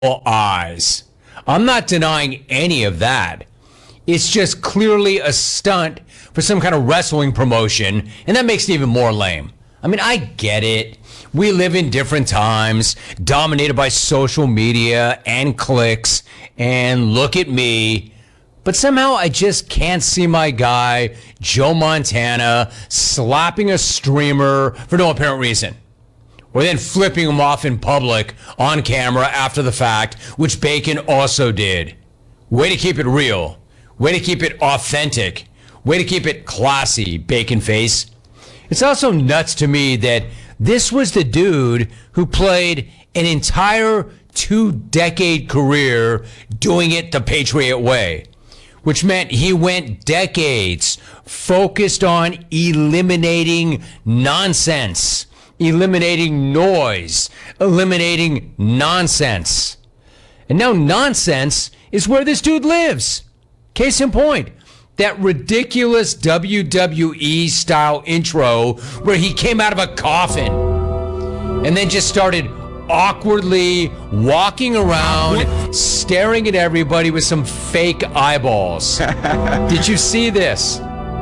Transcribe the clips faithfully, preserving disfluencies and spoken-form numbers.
eyes. I'm not denying any of that. It's just clearly a stunt for some kind of wrestling promotion, and that makes it even more lame. I mean, I get it. We live in different times, dominated by social media and clicks, and look at me. But somehow I just can't see my guy, Joe Montana, slapping a streamer for no apparent reason. Or then flipping him off in public on camera after the fact, which Bacon also did. Way to keep it real. Way to keep it authentic. Way to keep it classy, Bacon Face. It's also nuts to me that this was the dude who played an entire two-decade career doing it the Patriot way, which meant he went decades focused on eliminating nonsense, eliminating noise, eliminating nonsense. And now nonsense is where this dude lives. Case in point, that ridiculous W W E-style intro where he came out of a coffin and then just started awkwardly walking around, staring at everybody with some fake eyeballs. Did you see this?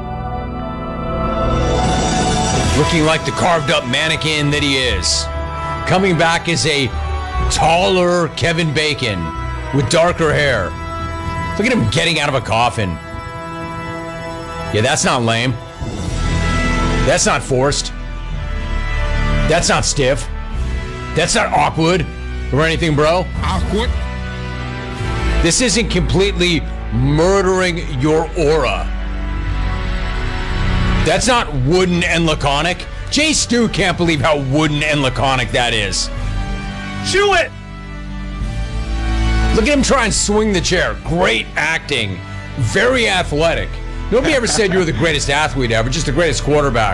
Looking like the carved-up mannequin that he is. Coming back as a taller Kevin Bacon with darker hair. Look at him getting out of a coffin. Yeah, that's not lame. That's not forced. That's not stiff. That's not awkward or anything, bro. Awkward. This isn't completely murdering your aura. That's not wooden and laconic. Jay Stu can't believe how wooden and laconic that is. Chew it! Look at him try and swing the chair. Great acting. Very athletic. Nobody ever said you were the greatest athlete ever, just the greatest quarterback.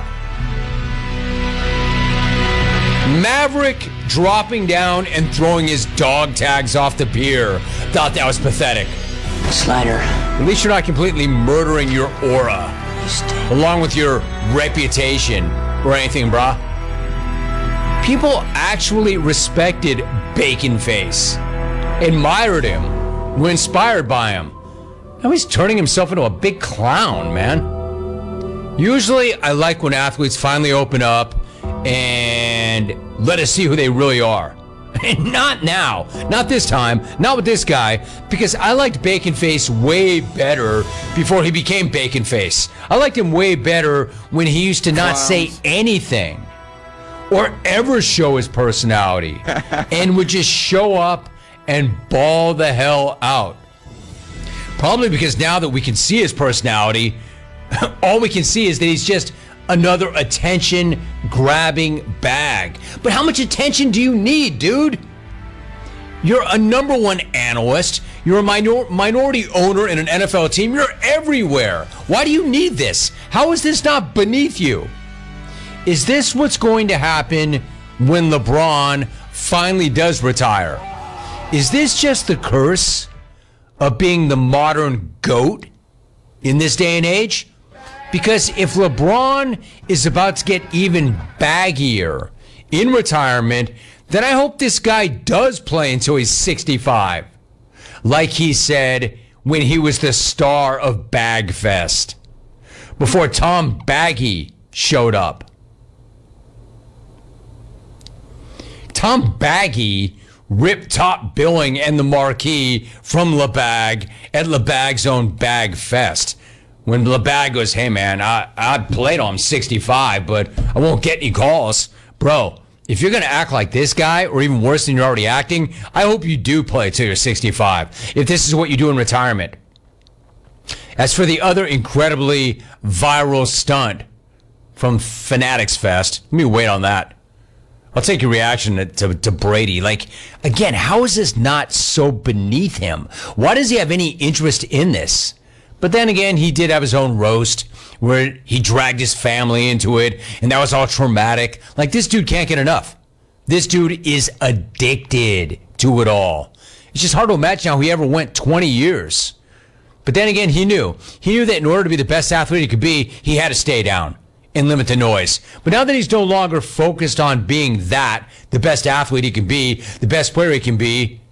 Maverick dropping down and throwing his dog tags off the pier. Thought that was pathetic. Slider. At least you're not completely murdering your aura, along with your reputation or anything, brah. People actually respected Bacon Face, admired him, were inspired by him. Now he's turning himself into a big clown, man. Usually I like when athletes finally open up and let us see who they really are. And not now. Not this time. Not with this guy. Because I liked Bacon Face way better before he became Bacon Face. I liked him way better when he used to not say anything or ever show his personality and would just show up and bawl the hell out. Probably because now that we can see his personality, all we can see is that he's just another attention-grabbing bag. But how much attention do you need, dude? You're a number one analyst. You're a minor- minority owner in an N F L team. You're everywhere. Why do you need this? How is this not beneath you? Is this what's going to happen when LeBron finally does retire? Is this just the curse of being the modern GOAT in this day and age? Because if LeBron is about to get even baggier in retirement, then I hope this guy does play until he's sixty-five. Like he said when he was the star of Bagfest, before Tom Baggy showed up. Tom Baggy ripped top billing and the marquee from LeBag at LeBag's own Bag Fest. When LeBag goes, hey man, I, I played on sixty-five, but I won't get any calls. Bro, if you're going to act like this guy, or even worse than you're already acting, I hope you do play till you're sixty-five, if this is what you do in retirement. As for the other incredibly viral stunt from Fanatics Fest, let me wait on that. I'll take your reaction to, to, to Brady. Like, again, how is this not so beneath him? Why does he have any interest in this? But then again, he did have his own roast where he dragged his family into it, and that was all traumatic. Like, this dude can't get enough. This dude is addicted to it all. It's just hard to imagine how he ever went twenty years. But then again, he knew. He knew that in order to be the best athlete he could be, he had to stay down and limit the noise. But now that he's no longer focused on being that, the best athlete he can be, the best player he can be,